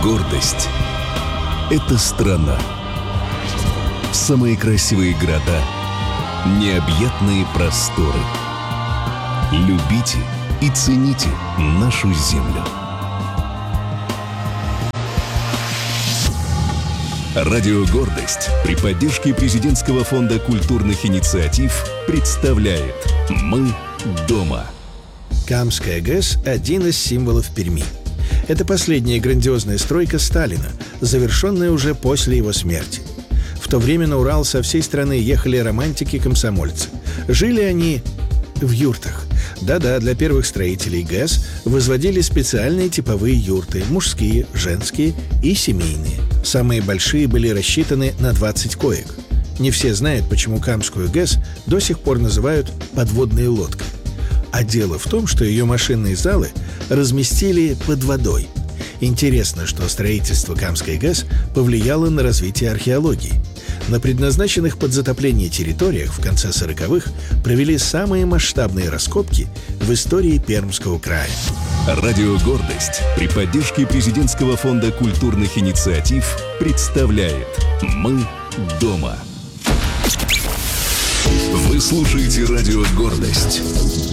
Гордость — это страна. Самые красивые города, необъятные просторы. Любите и цените нашу землю. Радио «Гордость» при поддержке Президентского фонда культурных инициатив представляет «Мы дома». Камская ГЭС – один из символов Перми. Это последняя грандиозная стройка Сталина, завершенная уже после его смерти. В то время на Урал со всей страны ехали романтики-комсомольцы. Жили они в юртах. Да-да, для первых строителей ГЭС возводили специальные типовые юрты – мужские, женские и семейные. Самые большие были рассчитаны на 20 коек. Не все знают, почему Камскую ГЭС до сих пор называют «подводной лодкой». А дело в том, что ее машинные залы разместили под водой. Интересно, что строительство Камской ГЭС повлияло на развитие археологии. На предназначенных под затопление территориях в конце 40-х провели самые масштабные раскопки в истории Пермского края. Радио «Гордость» при поддержке Президентского фонда культурных инициатив представляет «Мы дома». Вы слушаете радио «Гордость».